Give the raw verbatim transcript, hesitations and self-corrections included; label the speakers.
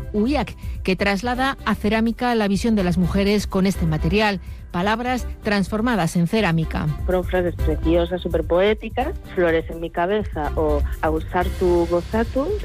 Speaker 1: Uiak, que traslada a cerámica la visión de las mujeres con este material. Palabras transformadas en cerámica.
Speaker 2: Fueron frases preciosas, súper poéticas, flores en mi cabeza o a usar tu gozatu.